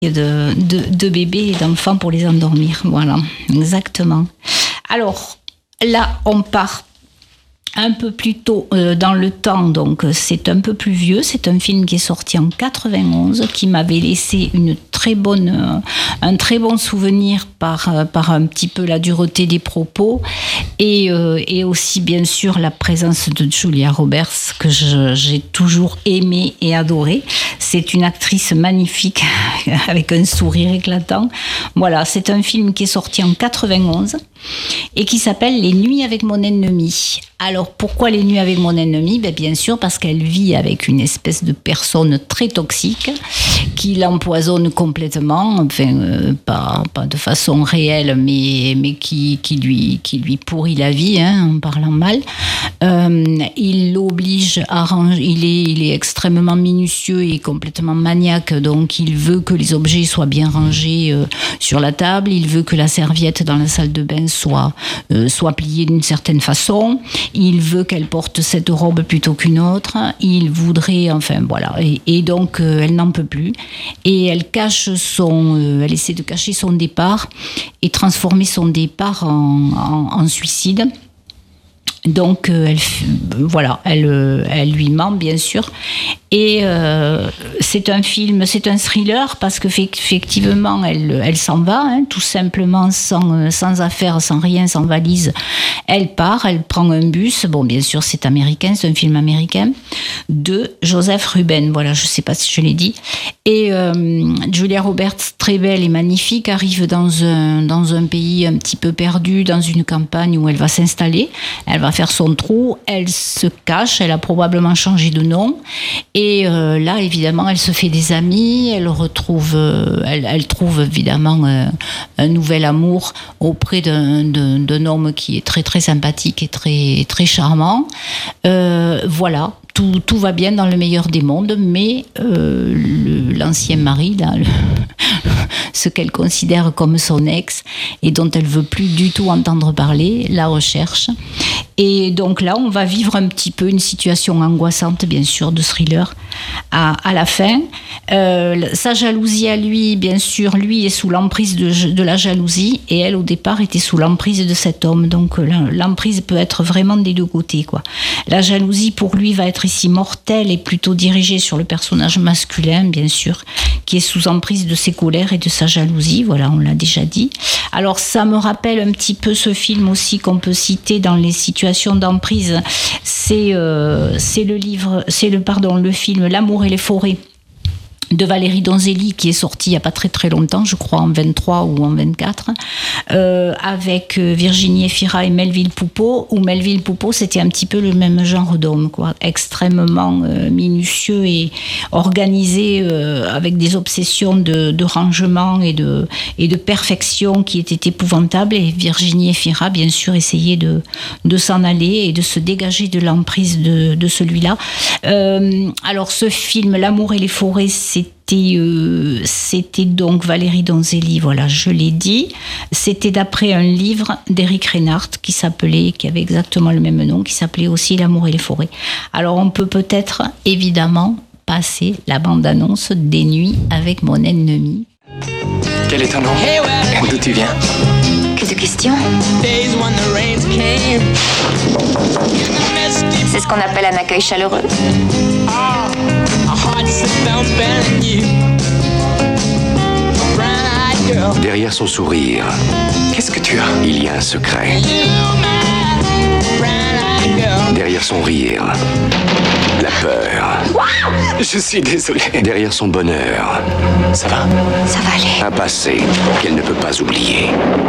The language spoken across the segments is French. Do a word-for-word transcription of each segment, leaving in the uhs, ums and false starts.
de, de, de bébés et d'enfants pour les endormir. Voilà, exactement. Alors, là, on part un peu plus tôt euh, dans le temps, donc c'est un peu plus vieux. C'est un film qui est sorti en quatre-vingt-onze, qui m'avait laissé une très bonne, euh, un très bon souvenir par, euh, par un petit peu la dureté des propos et, euh, et aussi bien sûr la présence de Julia Roberts que je, j'ai toujours aimée et adorée. C'est une actrice magnifique avec un sourire éclatant. Voilà, c'est un film qui est sorti en quatre-vingt-onze et qui s'appelle Les Nuits avec mon ennemi. Alors, pourquoi Les Nuits avec mon ennemi ? Ben, bien sûr, parce qu'elle vit avec une espèce de personne très toxique qui l'empoisonne complètement, enfin, euh, pas, pas de façon réelle, mais, mais qui, qui, lui, qui lui pourrit la vie, hein, en parlant mal. Euh, il l'oblige à ranger, il est, il est extrêmement minutieux et complètement maniaque, donc il veut que les objets soient bien rangés euh, sur la table, il veut que la serviette dans la salle de bain soit, euh, soit pliée d'une certaine façon. Il veut qu'elle porte cette robe plutôt qu'une autre. Il voudrait, enfin voilà. Et, et donc, euh, elle n'en peut plus. Et elle cache son, euh, elle essaie de cacher son départ et transformer son départ en, en, en suicide. Donc, euh, elle, voilà, elle, euh, elle lui ment, bien sûr. Et euh, c'est un film, c'est un thriller parce que effectivement, elle, elle s'en va, hein, tout simplement, sans, sans affaires, sans rien, sans valise. Elle part, elle prend un bus. Bon, bien sûr, c'est américain, c'est un film américain de Joseph Ruben. Voilà, je ne sais pas si je l'ai dit. Et euh, Julia Roberts, très belle et magnifique, arrive dans un, dans un pays un petit peu perdu, dans une campagne où elle va s'installer. Elle va faire son trou, elle se cache, elle a probablement changé de nom. Et euh, là, évidemment, elle se fait des amis, elle retrouve, euh, elle, elle trouve évidemment euh, un nouvel amour auprès d'un, d'un, d'un homme qui est très très sympathique et très très charmant. Euh, voilà. Tout, tout va bien dans le meilleur des mondes, mais euh, le, l'ancien mari, là, le, ce qu'elle considère comme son ex et dont elle veut plus du tout entendre parler, la recherche. Et donc là, on va vivre un petit peu une situation angoissante, bien sûr, de thriller à, à la fin. Euh, sa jalousie à lui, bien sûr, lui est sous l'emprise de, de la jalousie et elle, au départ, était sous l'emprise de cet homme. Donc l'emprise peut être vraiment des deux côtés, quoi. La jalousie, pour lui, va être ici mortelle et plutôt dirigée sur le personnage masculin, bien sûr, qui est sous emprise de ses colères et de sa jalousie. Voilà, on l'a déjà dit. Alors, ça me rappelle un petit peu ce film aussi qu'on peut citer dans les situations d'emprise. C'est, euh, c'est le livre, c'est le, pardon, le film L'amour et les forêts de Valérie Donzelli, qui est sorti il n'y a pas très très longtemps, je crois en vingt-trois ou en vingt-quatre, euh, avec Virginie Efira et Melville Poupeau, où Melville Poupeau, c'était un petit peu le même genre d'homme, quoi, extrêmement euh, minutieux et organisé, euh, avec des obsessions de, de rangement et de, et de perfection qui étaient épouvantables, et Virginie Efira, bien sûr, essayait de, de s'en aller et de se dégager de l'emprise de, de celui-là. Euh, alors ce film, L'amour et les forêts, c'est C'était, euh, c'était donc Valérie Donzelli, voilà, je l'ai dit. C'était d'après un livre d'Éric Reinhardt qui s'appelait, qui avait exactement le même nom, qui s'appelait aussi L'amour et les forêts. Alors on peut peut-être évidemment passer la bande-annonce des Nuits avec mon ennemi. Quel est ton nom? D'où tu viens? Que de questions? C'est ce qu'on appelle un accueil chaleureux. Derrière son sourire, qu'est-ce que tu as? Il y a un secret. Derrière son rire, la peur. Je suis désolé. Derrière son bonheur, ça va? Ça va aller. Un passé qu'elle ne peut pas oublier.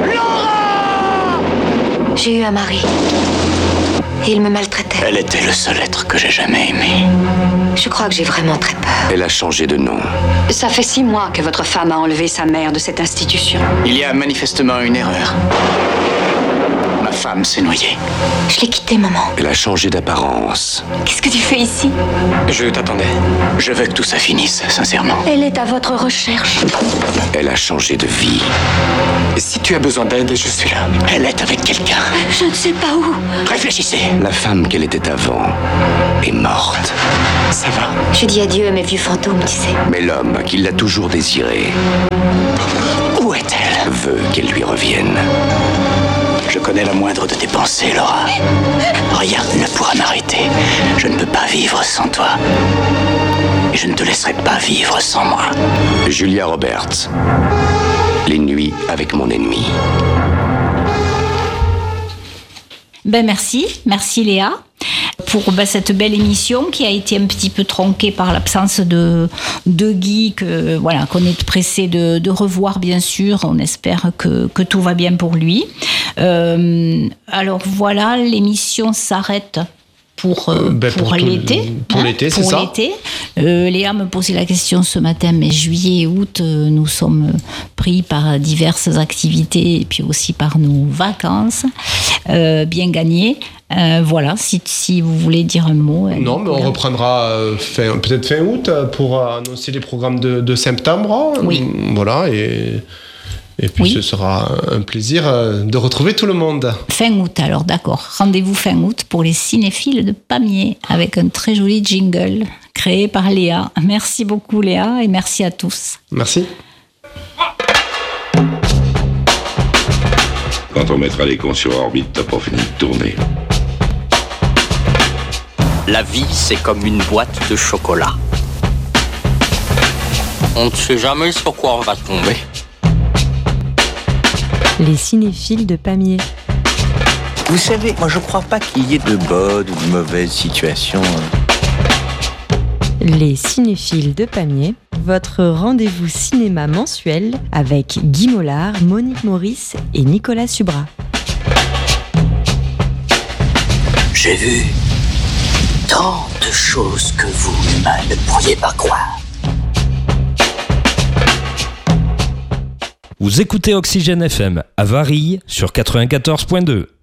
J'ai eu un mari. Et il me maltraitait. Elle était le seul être que j'ai jamais aimé. Je crois que j'ai vraiment très peur. Elle a changé de nom. Ça fait six mois que votre femme a enlevé sa mère de cette institution. Il y a manifestement une erreur. Ma Ma femme s'est noyée. Je l'ai quitté, maman. Elle a changé d'apparence. Qu'est-ce que tu fais ici? Je t'attendais. Je veux que tout ça finisse, sincèrement. Elle est à votre recherche. Elle a changé de vie. Si tu as besoin d'aide, je suis là. Elle est avec quelqu'un. Je ne sais pas où. Réfléchissez. La femme qu'elle était avant est morte. Ça va. Je dis adieu à mes vieux fantômes, tu sais. Mais l'homme qui l'a toujours désirée Où est-elle? veut qu'elle lui revienne. Je connais la moindre de tes pensées, Laura. Rien ne pourra m'arrêter. Je ne peux pas vivre sans toi. Et je ne te laisserai pas vivre sans moi. Julia Roberts. Les nuits avec mon ennemi. Ben merci, merci Léa pour ben, cette belle émission qui a été un petit peu tronquée par l'absence de, de Guy, que, voilà, qu'on est pressé de, de revoir bien sûr. On espère que, que tout va bien pour lui. Euh, alors voilà, l'émission s'arrête pour, euh, ben pour, pour l'été. Tout, pour hein, l'été, c'est pour ça. L'été. Euh, Léa me posait la question ce matin, mais juillet et août, euh, nous sommes pris par diverses activités et puis aussi par nos vacances euh, bien gagnées. Euh, voilà, si, si vous voulez dire un mot. Non, mais on voilà. reprendra euh, fin, peut-être fin août pour annoncer les programmes de, de septembre. Oui. Voilà, et... Et puis oui. Ce sera un plaisir de retrouver tout le monde. Fin août alors, d'accord. Rendez-vous fin août pour les cinéphiles de Pamiers avec un très joli jingle créé par Léa. Merci beaucoup Léa et merci à tous. Merci. Quand on mettra les cons sur orbite, t'as pas fini de tourner. La vie, c'est comme une boîte de chocolat. On ne sait jamais sur quoi on va tomber. Les cinéphiles de Pamiers. Vous savez, moi je crois pas qu'il y ait de bonnes ou de mauvaises situations. Les cinéphiles de Pamiers, votre rendez-vous cinéma mensuel avec Guy Mollard, Monique Maurice et Nicolas Subra. J'ai vu tant de choses que vous, humains, ne pourriez pas croire. Vous écoutez Oxygène F M à Varilhes sur quatre-vingt-quatorze point deux.